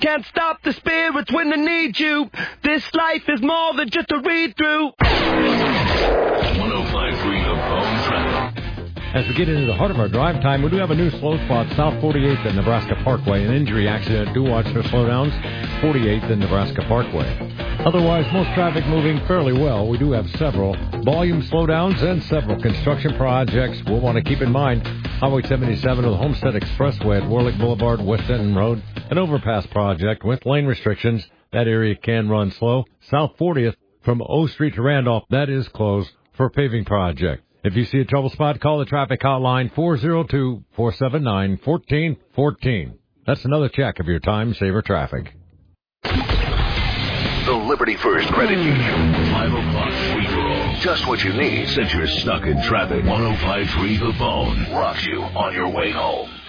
Can't stop the spirits when they need you. This life is more than just a read-through. 105.3 The Bone Traffic. As we get into the heart of our drive time, we do have a new slow spot, South 48th and Nebraska Parkway. An injury accident. Do watch for slowdowns, 48th and Nebraska Parkway. Otherwise, most traffic moving fairly well. We do have several volume slowdowns and several construction projects we'll want to keep in mind. Highway 77 to the Homestead Expressway at Warlick Boulevard, West Denton Road. An overpass project with lane restrictions. That area can run slow. South 40th from O Street to Randolph, that is closed for a paving project. If you see a trouble spot, call the traffic hotline 402-479-1414. That's another check of your time-saver traffic. The Liberty First Credit Union. 5 o'clock free-for-all. Just what you need since you're stuck in traffic. 105.3 The Bone rocks you on your way home.